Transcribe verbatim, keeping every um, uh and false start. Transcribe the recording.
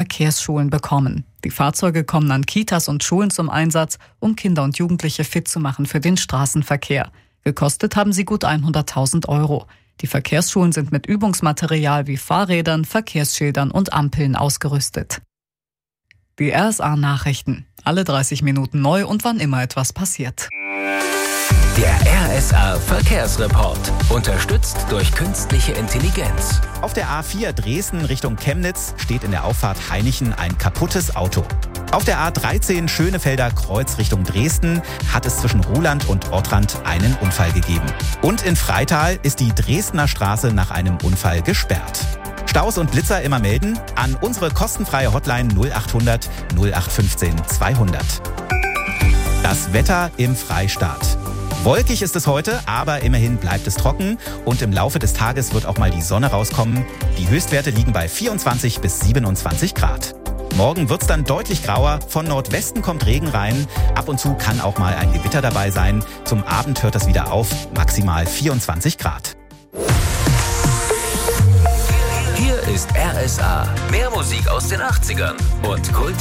Verkehrsschulen bekommen. Die Fahrzeuge kommen an Kitas und Schulen zum Einsatz, um Kinder und Jugendliche fit zu machen für den Straßenverkehr. Gekostet haben sie gut hunderttausend Euro. Die Verkehrsschulen sind mit Übungsmaterial wie Fahrrädern, Verkehrsschildern und Ampeln ausgerüstet. Die R S A-Nachrichten. Alle dreißig Minuten neu und wann immer etwas passiert. Der R S A-Verkehrsreport. Unterstützt durch künstliche Intelligenz. Auf der A vier Dresden Richtung Chemnitz steht in der Auffahrt Hainichen ein kaputtes Auto. Auf der A dreizehn Schönefelder Kreuz Richtung Dresden hat es zwischen Ruhland und Ottrand einen Unfall gegeben. Und in Freital ist die Dresdner Straße nach einem Unfall gesperrt. Staus und Blitzer immer melden an unsere kostenfreie Hotline null achthundert null acht fünfzehn zweihundert. Das Wetter im Freistaat. Wolkig ist es heute, aber immerhin bleibt es trocken und im Laufe des Tages wird auch mal die Sonne rauskommen. Die Höchstwerte liegen bei vierundzwanzig bis siebenundzwanzig Grad. Morgen wird's dann deutlich grauer, von Nordwesten kommt Regen rein, ab und zu kann auch mal ein Gewitter dabei sein. Zum Abend hört das wieder auf, maximal vierundzwanzig Grad. Hier ist R S A, mehr Musik aus den achtzigern und Kult.